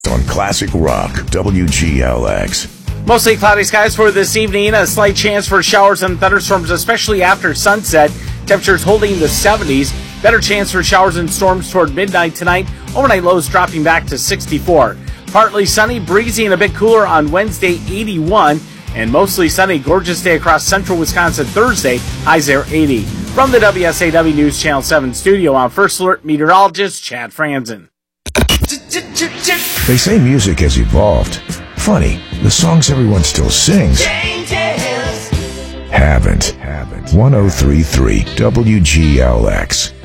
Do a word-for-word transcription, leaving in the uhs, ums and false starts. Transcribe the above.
On Classic Rock, W G L X. Mostly cloudy skies for this evening. A slight chance for showers and thunderstorms, especially after sunset. Temperatures holding the seventies. Better chance for showers and storms toward midnight tonight. Overnight lows dropping back to sixty-four. Partly sunny, breezy, and a bit cooler on Wednesday, eighty-one. And mostly sunny, gorgeous day across central Wisconsin Thursday. Highs there, eighty. From the W S A W News Channel seven studio, I'm First Alert meteorologist Chad Franzen. They say music has evolved. Funny, the songs everyone still sings haven't. Haven't. one oh three point three W G L X.